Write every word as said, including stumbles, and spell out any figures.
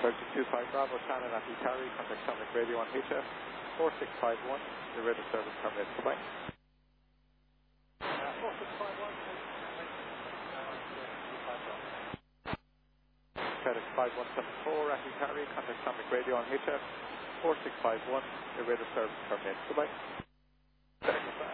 two five Bravo, Shannon at Icari, contact Sonic Radio on H F four six five one, the radio service terminated. Goodbye. Uh, four six five one, FedEx five one seven four at Icari, contact Sonic Radio on H F four six five one, the radio service terminated. Goodbye.